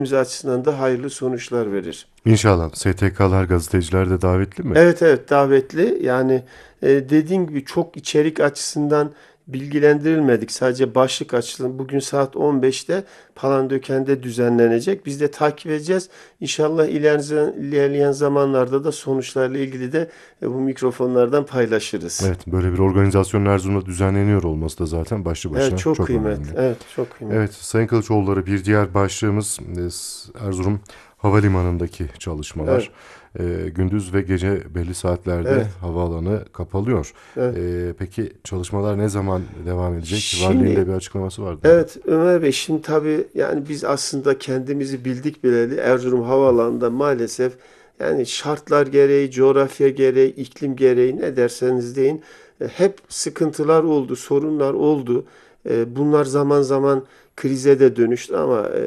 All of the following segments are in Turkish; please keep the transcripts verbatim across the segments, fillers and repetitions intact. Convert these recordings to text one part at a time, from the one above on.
açısından da hayırlı sonuçlar verir. İnşallah. S T K'lar, gazeteciler de davetli mi? Evet evet davetli yani e, dediğim gibi çok içerik açısından bilgilendirilmedik. Sadece başlık açısından bugün saat on beşte Palandöken'de düzenlenecek. Biz de takip edeceğiz. İnşallah ilerleyen, ilerleyen zamanlarda da sonuçlarla ilgili de e, bu mikrofonlardan paylaşırız. Evet, böyle bir organizasyonun Erzurum'da düzenleniyor olması da zaten başlı Evet başına çok çok önemli. kıymetli. Evet çok Evet, kıymetli. Sayın Kılıçoğulları, bir diğer başlığımız e, s- Erzurum Havalimanı'ndaki çalışmalar. Evet E, gündüz ve gece belli saatlerde evet havaalanı kapalıyor. evet. E, peki çalışmalar ne zaman devam edecek? Valiliğin de Şimdi bir açıklaması vardı ama. evet Ömer Bey, şimdi tabii yani biz aslında kendimizi bildik bileli Erzurum Havaalanı'nda maalesef yani şartlar gereği, coğrafya gereği, iklim gereği ne derseniz deyin e, hep sıkıntılar oldu, sorunlar oldu. E, Bunlar zaman zaman krize de dönüştü ama e,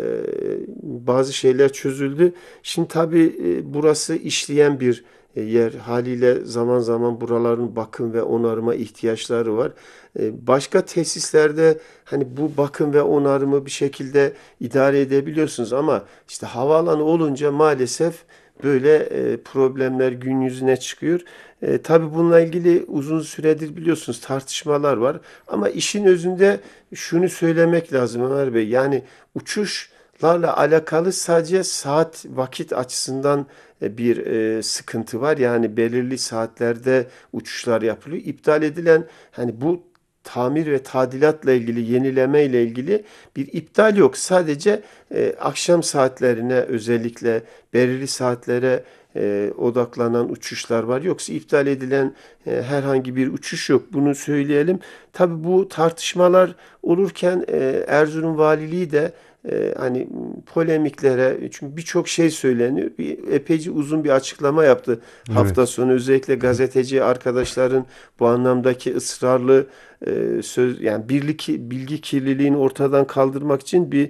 bazı şeyler çözüldü. Şimdi tabii e, burası işleyen bir e, yer. Haliyle zaman zaman buraların bakım ve onarıma ihtiyaçları var. E, Başka tesislerde hani bu bakım ve onarımı bir şekilde idare edebiliyorsunuz ama işte havaalanı olunca maalesef böyle e, problemler gün yüzüne çıkıyor. E, tabii bununla ilgili uzun süredir biliyorsunuz tartışmalar var ama işin özünde şunu söylemek lazım Ömer Bey. Yani uçuşlarla alakalı sadece saat vakit açısından e, bir e, sıkıntı var. Yani belirli saatlerde uçuşlar yapılıyor. İptal edilen hani bu tamir ve tadilatla ilgili, yenileme ile ilgili bir iptal yok. Sadece e, akşam saatlerine özellikle belirli saatlere e, odaklanan uçuşlar var. Yoksa iptal edilen e, herhangi bir uçuş yok. Bunu söyleyelim. Tabii bu tartışmalar olurken e, Erzurum Valiliği de e, hani polemiklere çünkü birçok şey söyleniyor. Bir epeyce uzun bir açıklama yaptı hafta Evet. sonu. Özellikle gazeteci arkadaşların bu anlamdaki ısrarlı e, söz yani birlik bilgi kirliliğini ortadan kaldırmak için bir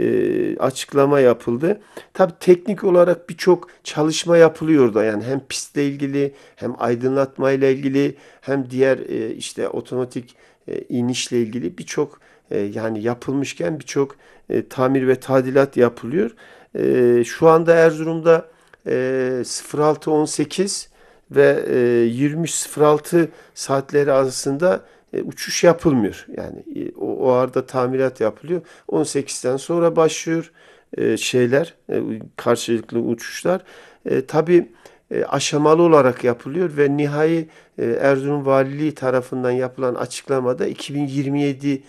e, açıklama yapıldı. Tabii teknik olarak birçok çalışma yapılıyor da yani hem pistle ilgili hem aydınlatma ile ilgili hem diğer e, işte otomatik e, inişle ilgili birçok e, yani yapılmışken birçok e, tamir ve tadilat yapılıyor. E, şu anda Erzurum'da e, sıfır altı on sekiz ve e, yirmi üç sıfır altı saatleri arasında e, uçuş yapılmıyor. Yani e, o, o arada tamirat yapılıyor. on sekizden sonra başlıyor e, şeyler, e, karşılıklı uçuşlar. E, tabii e, aşamalı olarak yapılıyor ve nihai e, Erzurum Valiliği tarafından yapılan açıklamada iki bin yirmi yedi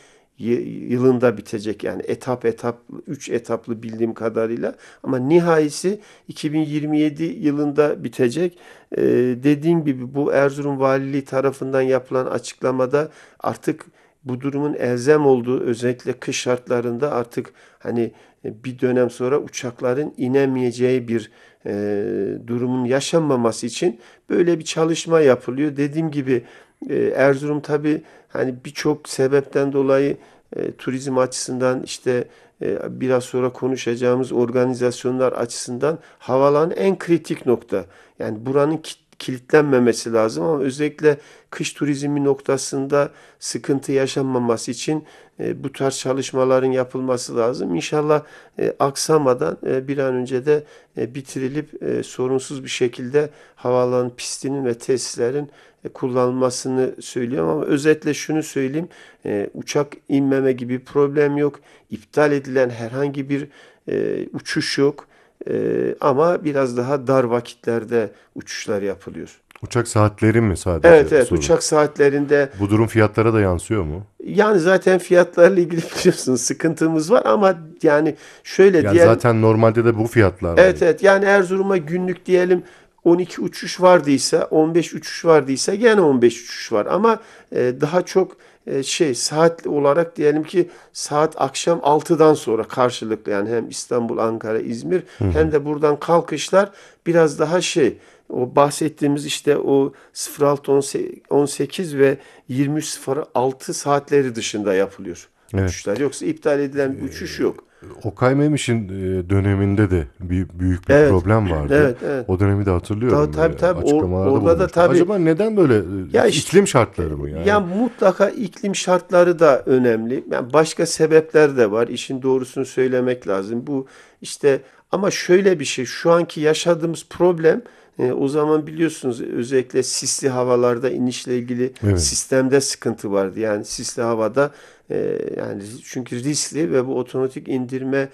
yılında bitecek. Yani etap etap, üç etaplı bildiğim kadarıyla. Ama nihayesi iki bin yirmi yedi yılında bitecek. Ee, dediğim gibi bu Erzurum Valiliği tarafından yapılan açıklamada artık bu durumun elzem olduğu özellikle kış şartlarında artık hani e, bir dönem sonra uçakların inemeyeceği bir e, durumun yaşanmaması için böyle bir çalışma yapılıyor. Dediğim gibi e, Erzurum tabii hani birçok sebepten dolayı e, turizm açısından işte e, biraz sonra konuşacağımız organizasyonlar açısından havaalanı en kritik nokta. Yani buranın ki- kilitlenmemesi lazım ama özellikle kış turizmi noktasında sıkıntı yaşanmaması için e, bu tarz çalışmaların yapılması lazım. İnşallah e, aksamadan e, bir an önce de e, bitirilip e, sorunsuz bir şekilde havaalanı pistinin ve tesislerin e, kullanılmasını söylüyorum ama özetle şunu söyleyeyim. E, uçak inmeme gibi problem yok. İptal edilen herhangi bir e, uçuş yok. E, ama biraz daha dar vakitlerde uçuşlar yapılıyor. Uçak saatleri mi sadece Evet evet sorun? uçak saatlerinde Bu durum fiyatlara da yansıyor mu? yani zaten fiyatlarla ilgili biliyorsunuz sıkıntımız var ama yani şöyle Yani diyelim. zaten normalde de bu fiyatlar Evet mı? evet yani Erzurum'a günlük diyelim on iki uçuş vardıysa on beş uçuş vardıysa gene on beş uçuş var ama e, daha çok e, şey saat olarak diyelim ki saat akşam altıdan sonra karşılıklı yani hem İstanbul, Ankara, İzmir Hı hem hı. de buradan kalkışlar biraz daha şey o bahsettiğimiz işte o sıfır altı on sekiz ve yirmi üç sıfır altı saatleri dışında yapılıyor Evet. uçuşlar. Yoksa iptal edilen bir uçuş yok. Okay Mehmet'in e, döneminde de bir büyük bir Evet. problem vardı. Evet, evet. O dönemi de Tabii hatırlıyorum. tabii, E, tabii. Or- açıklamalarda orada da bulunmuştu. tabii Acaba neden böyle e, ya ik- işte iklim e, şartları mı ya yani? mutlaka iklim şartları da önemli. Yani başka sebepler de var. İşin doğrusunu söylemek lazım. Bu İşte ama şöyle bir şey, şu anki yaşadığımız problem, e, o zaman biliyorsunuz özellikle sisli havalarda inişle ilgili Evet. sistemde sıkıntı vardı. Yani sisli havada e, yani çünkü riskli ve bu otomatik indirme